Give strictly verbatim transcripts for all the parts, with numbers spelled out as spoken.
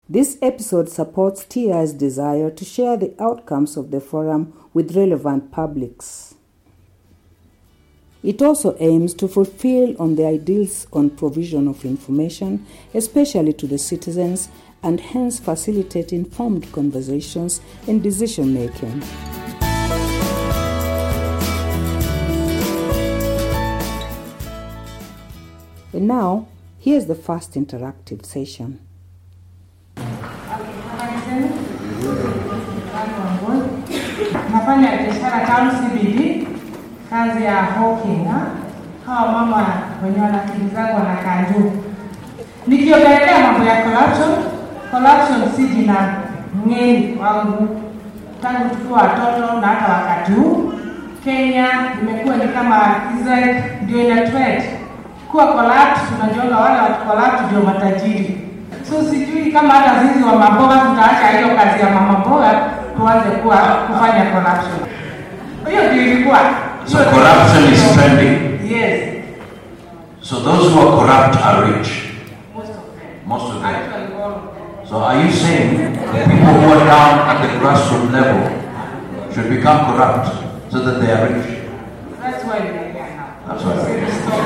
This episode supports T I's desire to share the outcomes of the forum with relevant publics. It also aims to fulfill on the ideals on provision of information, especially to the citizens, and hence facilitate informed conversations and decision-making. And now, here's the first interactive session. Nafanya biashara town C B D, kazi ya hawking. Hawa mama wenye wanakili zangu wanakaa juu. Nikiongelea mambo ya corruption, corruption si jina ngeni wangu. Tangu tukiwa watoto na hata wakati huu, Kenya imekuwa ni kama Israel ndio ina threat. Kuwa corrupt, tunajiona wale watu corrupt ndio matajiri. So sijui kama hata sisi wa maboga tutaacha hiyo kazi ya mama boga tuanze kuwa kufanya corruption. Hiyo ndio ilikuwa. So corruption is trending. Yes. So those who are corrupt are rich. Most of them. Most of them. Actually all of them. So are you saying the people who are down at the grassroots level should become corrupt so that they are rich? That's why we are here now. That's why.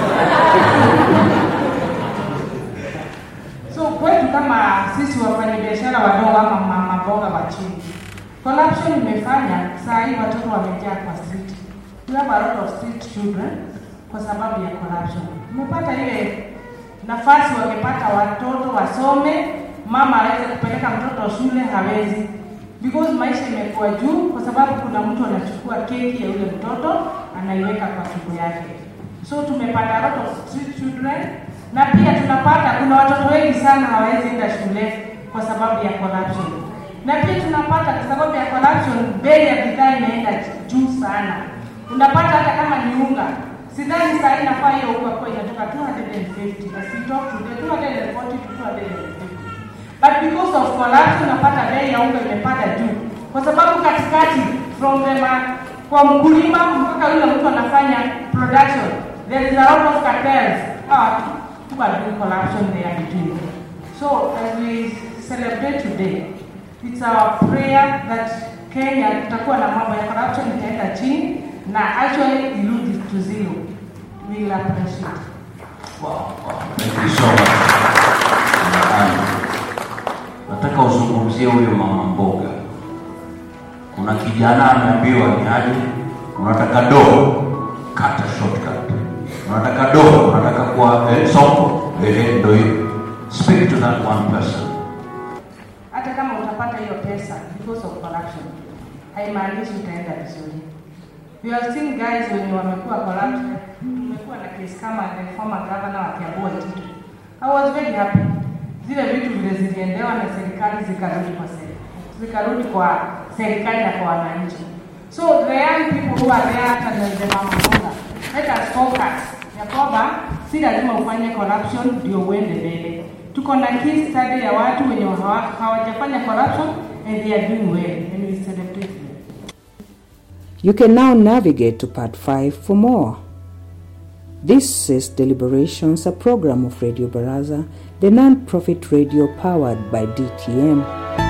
So kwetu kama sisi wafanyabiashara wadogo ama mama boga wa chini, corruption imefanya saa hii watoto wamejaa kwa street. We have a lot of street children kwa sababu ya corruption. Umepata ile nafasi wangepata watoto wasome, mama aweze kupeleka mtoto shule hawezi. Because maisha imekuwa juu kwa sababu kuna mtu anachukua keki ya yule mtoto anaiweka kwa tumbo yake. So tumepata a lot of street children. Na pia tunapata kuna watoto wengi sana hawawezi enda shule kwa sababu ya corruption. Na pia tunapata kwa sababu ya corruption bei ya bidhaa inaenda juu sana. Unapata hata kama ni unga. Sidhani saa hii nafaa hiyo unga kwa inatoka two hundred fifty. As we talk today two hundred forty to two hundred fifty. But because of corruption unapata bei ya unga imepanda juu. Kwa sababu katikati from the kwa mkulima mpaka yule mtu anafanya production there is a lot of cartels. Ah, who are doing corruption there between. So as we celebrate today, it's our prayer that Kenya tutakuwa na mambo ya corruption itaenda chini na actually dilute to zero. We will appreciate. Wow, wow. Thank you so much. Nataka uzungumzie huyo mama mboga. Kuna kijana ameambiwa ni aje, unataka dogo, kata shortcut. Unataka dogo, unataka kuwa eh, soko, eh, ndio hiyo. Speak to that one person. Hata kama utapata hiyo pesa because of corruption, haimaanishi utaenda vizuri. We have seen guys wenye wamekuwa corrupt, wamekuwa na case kama the former governor wa Kiambu Tito. I was very happy. Zile vitu vile ziliendewa na serikali zikarudi kwa serikali. Zikarudi kwa serikali na kwa wananchi. So the young people who are there and the mama boga, let us focus. Ya kwamba si lazima ufanye corruption ndio uende mbele. Tuko na case study ya watu wenye hawajafanya corruption and they are doing well and we celebrate them. You can now navigate to part five for more. This is Deliberations, a program of Radio Baraza, the non-profit radio powered by D T M.